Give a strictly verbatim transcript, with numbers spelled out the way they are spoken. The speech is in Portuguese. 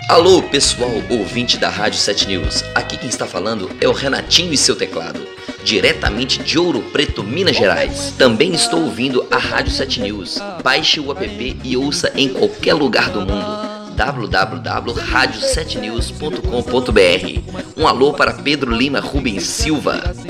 Alô, pessoal ouvinte da Rádio sete News. Aqui quem está falando é o Renatinho e seu teclado, diretamente de Ouro Preto, Minas Gerais. Também estou ouvindo a Rádio sete News. Baixe o app e ouça em qualquer lugar do mundo. w w w ponto rádio sete news ponto com ponto b r. Um alô para Pedro Lima Rubens Silva.